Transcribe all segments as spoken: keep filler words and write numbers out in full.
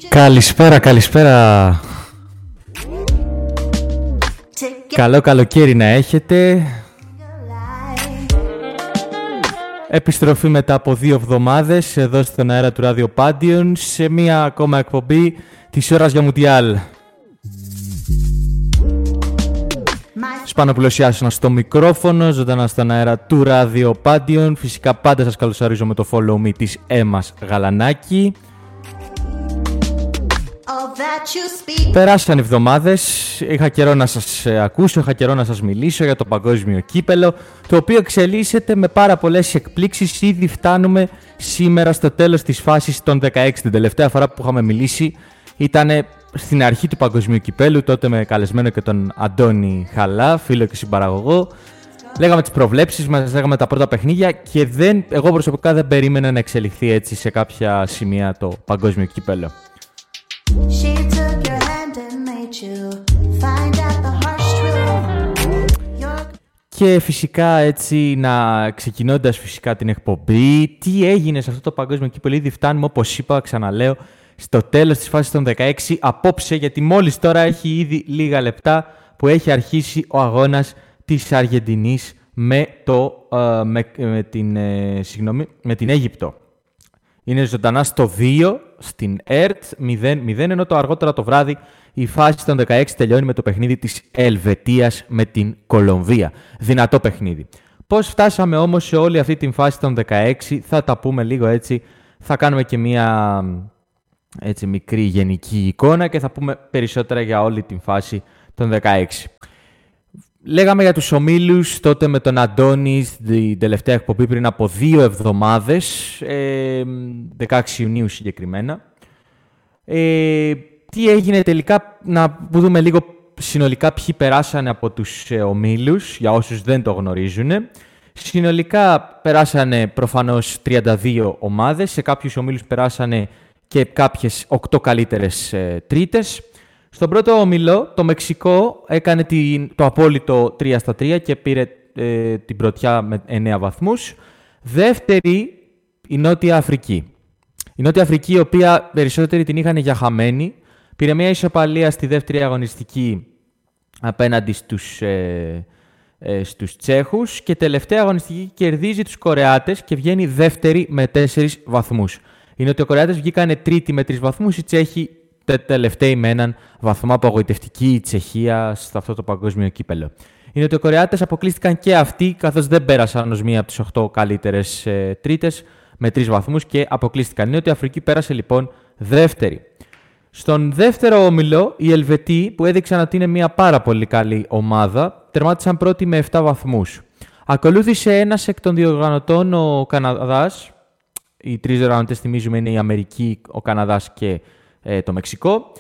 Καλησπέρα, καλησπέρα. Καλό καλοκαίρι να έχετε. Επιστροφή μετά από δύο εβδομάδες εδώ στον αέρα του Radio Pantheon σε μία ακόμα εκπομπή της ώρας για Μουντιάλ. Σπάνο Πουλωσιάσονα στο μικρόφωνο, ζωντανά στον αέρα του Radio Pantheon. Φυσικά πάντα σας καλωσορίζω με το follow me της Έμμας Γαλανάκη. Περάσαν εβδομάδες, είχα καιρό να σας ακούσω, είχα καιρό να σας μιλήσω για το παγκόσμιο κύπελο, το οποίο εξελίσσεται με πάρα πολλές εκπλήξεις. Ήδη φτάνουμε σήμερα στο τέλος της φάσης των δεκαέξι. Την τελευταία φορά που είχαμε μιλήσει ήταν στην αρχή του παγκοσμίου κυπέλου, τότε με καλεσμένο και τον Αντώνη Χαλά, φίλο και συμπαραγωγό. Λέγαμε τις προβλέψεις μας, λέγαμε τα πρώτα παιχνίδια και δεν, εγώ προσωπικά δεν περίμενα να εξελιχθεί έτσι σε κάποια σημεία το παγκόσμιο κύπελο. Και φυσικά έτσι, να ξεκινώντας φυσικά την εκπομπή, τι έγινε σε αυτό το παγκόσμιο κύπελλο. Ήδη φτάνουμε, όπως είπα, ξαναλέω, στο τέλος της φάσης των δεκαέξι απόψε, γιατί μόλις τώρα έχει ήδη λίγα λεπτά που έχει αρχίσει ο αγώνας της Αργεντινής με, το, uh, με, με, την, ε, συγγνώμη, με την Αίγυπτο. Είναι ζωντανά στο δύο, στην ΕΡΤ μηδέν μηδέν, ενώ το αργότερα το βράδυ η φάση των δεκαέξι τελειώνει με το παιχνίδι της Ελβετίας με την Κολομβία. Δυνατό παιχνίδι. Πώς φτάσαμε όμως σε όλη αυτή την φάση των δεκαέξι, θα τα πούμε λίγο έτσι, θα κάνουμε και μία έτσι, μικρή γενική εικόνα και θα πούμε περισσότερα για όλη την φάση των δεκαέξι. Λέγαμε για τους ομίλους τότε με τον Αντώνη την τελευταία εκπομπή πριν από δύο εβδομάδες, ε, δεκαέξι Ιουνίου συγκεκριμένα. Ε, τι έγινε τελικά, να δούμε λίγο συνολικά ποιοι περάσανε από τους ε, ομίλους, για όσους δεν το γνωρίζουν. Συνολικά περάσανε προφανώς τριάντα δύο ομάδες, σε κάποιους ομίλους περάσανε και κάποιες οκτώ καλύτερες ε, τρίτες. Στον πρώτο όμιλο, το Μεξικό έκανε την, το απόλυτο τρία στα τρία και πήρε ε, την πρωτιά με εννέα βαθμούς. Δεύτερη, η Νότια Αφρική. Η Νότια Αφρική, η οποία περισσότεροι την είχαν για χαμένη, πήρε μια ισοπαλία στη δεύτερη αγωνιστική απέναντι στους, ε, ε, στους Τσέχους και τελευταία αγωνιστική κερδίζει τους Κορεάτες και βγαίνει δεύτερη με τέσσερις βαθμούς. Οι Νοτιοκορεάτες βγήκανε τρίτη με τρεις βαθμούς, οι Τσέχοι τελευταίοι με έναν βαθμό. Απογοητευτική η Τσεχία σε αυτό το παγκόσμιο κύπελλο. Οι Νοτιοκορεάτες αποκλείστηκαν και αυτοί, καθώς δεν πέρασαν ως μία από τις οκτώ καλύτερες ε, τρίτες με τρεις βαθμούς και αποκλείστηκαν. Η Νότια Αφρική πέρασε λοιπόν δεύτερη. Στον δεύτερο όμιλο, οι Ελβετοί, που έδειξαν ότι είναι μια πάρα πολύ καλή ομάδα, τερμάτισαν πρώτοι με επτά βαθμούς. Ακολούθησε ένας εκ των διοργανωτών, ο Καναδάς. Οι τρεις διοργανωτές, θυμίζουμε, είναι η Αμερική, ο Καναδάς και ε, το Μεξικό.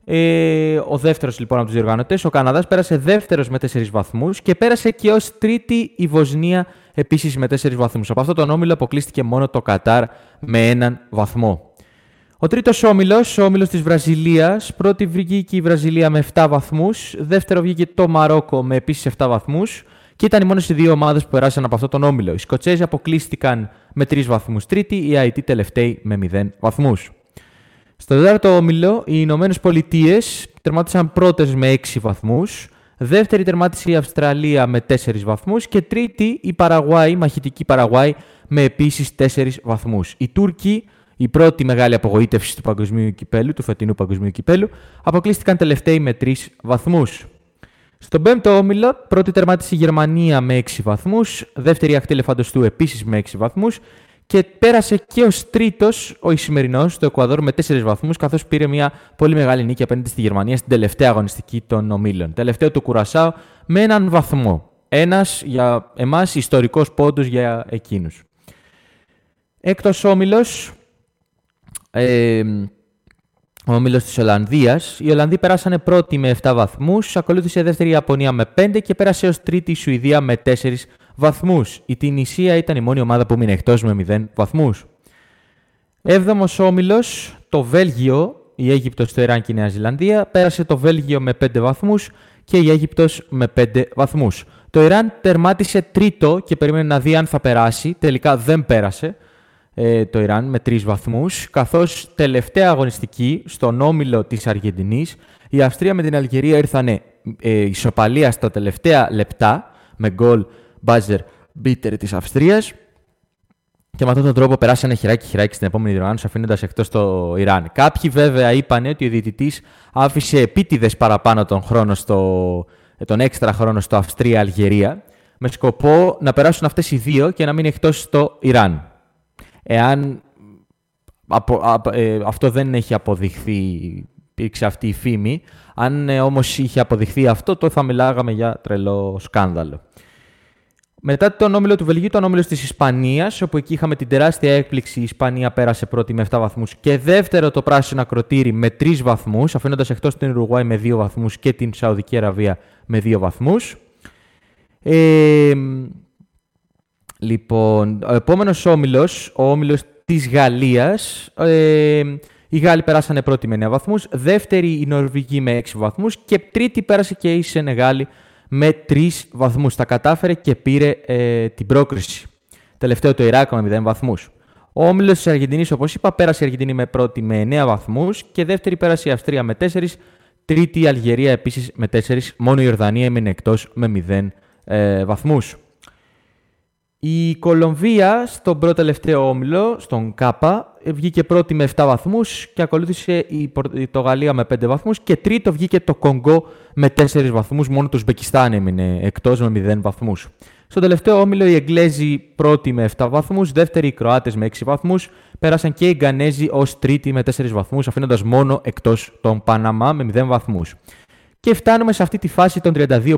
Ε, ο δεύτερος λοιπόν από τους διοργανωτές, ο Καναδάς, πέρασε δεύτερος με τέσσερις βαθμούς και πέρασε και ως τρίτη η Βοσνία επίσης με τέσσερις βαθμούς. Από αυτόν τον όμιλο αποκλείστηκε μόνο το Κατάρ με έναν βαθμό. Ο τρίτος όμιλος, ο όμιλος της Βραζιλίας, πρώτη βγήκε η Βραζιλία με επτά βαθμούς, δεύτερο βγήκε το Μαρόκο με επίσης επτά βαθμούς και ήταν οι μόνες οι δύο ομάδες που περάσαν από αυτόν τον όμιλο. Οι Σκοτσέζοι αποκλείστηκαν με τρεις βαθμούς τρίτη, οι Αϊτοί τελευταίοι με μηδέν βαθμούς. Στο τέταρτο όμιλο, οι Ηνωμένες Πολιτείες τερμάτισαν πρώτες με έξι βαθμούς, δεύτερη τερμάτισε η Αυστραλία με τέσσερις βαθμούς και τρίτη η Παραγουάη, η μαχητική Παραγουάη, με επίσης τέσσερις βαθμούς. Οι Τούρκοι, η πρώτη μεγάλη απογοήτευση του παγκοσμίου κυπέλου, του φετινού παγκοσμίου κυπέλου, αποκλείστηκαν τελευταίοι με τρεις βαθμούς. Στον πέμπτο όμιλο, πρώτη τερμάτισε η Γερμανία με έξι βαθμούς, δεύτερη ακτή Ελεφαντοστού επίσης με έξι βαθμούς και πέρασε και ως τρίτος ο Ισημερινός, το Εκουαδόρ, με τέσσερις βαθμούς, καθώς πήρε μια πολύ μεγάλη νίκη απέναντι στη Γερμανία στην τελευταία αγωνιστική των ομίλων. Τελευταίο το Κουρασάο με έναν βαθμό. Ένας για εμάς ιστορικός πόντος για εκείνους. Έκτος όμιλος. Ε, ο όμιλος της Ολλανδίας. Οι Ολλανδοί περάσανε πρώτοι με επτά βαθμούς, ακολούθησε δεύτερη η Ιαπωνία με πέντε και πέρασε ως τρίτη η Σουηδία με τέσσερις βαθμούς. Η Τινησία ήταν η μόνη ομάδα που μείνε εκτός με μηδέν βαθμούς. Έβδομος όμιλος, το Βέλγιο, η Αίγυπτος, το Ιράν και η Νέα Ζηλανδία, πέρασε το Βέλγιο με πέντε βαθμούς και η Αίγυπτος με πέντε βαθμούς. Το Ιράν τερμάτισε τρίτο και περίμενε να δει αν θα περάσει, τελικά δεν πέρασε. ε, το Ιράν με τρεις βαθμούς, καθώς τελευταία αγωνιστική στον όμιλο της Αργεντινής η Αυστρία με την Αλγερία ήρθαν ε, ισοπαλία στα τελευταία λεπτά με γκολ buzzer beater της Αυστρίας και με αυτόν τον τρόπο περάσανε χειράκι-χειράκι στην επόμενη διοργάνωση, αφήνοντας εκτός το Ιράν. Κάποιοι βέβαια είπαν ότι ο διαιτητής άφησε επίτηδες παραπάνω τον, χρόνο στο, τον έξτρα χρόνο στο Αυστρία-Αλγερία με σκοπό να περάσουν αυτές οι δύο και να μείνει εκτός το Ιράν. Εάν απο, α, ε, αυτό δεν έχει αποδειχθεί, υπήρξε αυτή η φήμη, αν ε, όμως είχε αποδειχθεί αυτό, τότε θα μιλάγαμε για τρελό σκάνδαλο. Μετά τον όμιλο του Βελγίου, τον όμιλο της Ισπανίας, όπου εκεί είχαμε την τεράστια έκπληξη. Η Ισπανία πέρασε πρώτη με επτά βαθμούς και δεύτερο το πράσινο ακροτήρι με τρεις βαθμούς, αφήνοντας εκτός την Ουρουγουάη με δύο βαθμούς και την Σαουδική Αραβία με δύο βαθμούς. Ε, λοιπόν, ο επόμενος όμιλος, ο όμιλος της Γαλλίας, ε, οι Γάλλοι περάσανε πρώτη με εννέα βαθμούς, δεύτερη η Νορβηγοί με έξι βαθμούς και τρίτη πέρασε και η Σενεγάλη με τρεις βαθμούς. Τα κατάφερε και πήρε ε, την πρόκριση. Τελευταίο το Ιράκ με μηδέν βαθμούς. Ο όμιλος της Αργεντινής, όπως είπα, πέρασε η Αργεντινή με πρώτη με εννέα βαθμούς και δεύτερη πέρασε η Αυστρία με τέσσερα, τρίτη η Αλγερία επίσης με τέσσερα, μόνο η Ιορδανία έμεινε εκτός με μηδέν ε, βαθμούς. Η Κολομβία στον πρώτο τελευταίο όμιλο, στον Κάπα, βγήκε πρώτη με επτά βαθμούς και ακολούθησε η Πορτογαλία με πέντε βαθμούς και τρίτο βγήκε το Κονγκό με τέσσερα βαθμούς, μόνο το Ουσμπεκιστάν έμεινε εκτός με μηδέν βαθμούς. Στον τελευταίο όμιλο οι Εγγλέζοι πρώτοι με επτά βαθμούς, δεύτεροι οι Κροάτες με έξι βαθμούς, πέρασαν και οι Γκανέζοι ως τρίτοι με τέσσερα βαθμούς, αφήνοντας μόνο εκτός τον Παναμά με μηδέν βαθμούς. Και φτάνουμε σε αυτή τη φάση των τριάντα δύο